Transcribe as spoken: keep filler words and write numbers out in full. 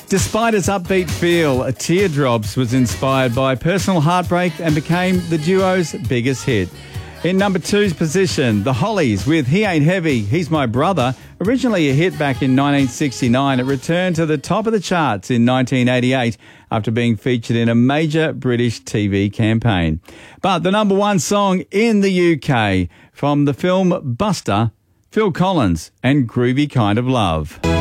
Despite its upbeat feel, Teardrops was inspired by personal heartbreak and became the duo's biggest hit. In number two's position, The Hollies with He Ain't Heavy, He's My Brother. Originally a hit back in nineteen sixty-nine, it returned to the top of the charts in nineteen eighty-eight after being featured in a major British T V campaign. But the number one song in the U K from the film Buster, Phil Collins and Groovy Kind of Love.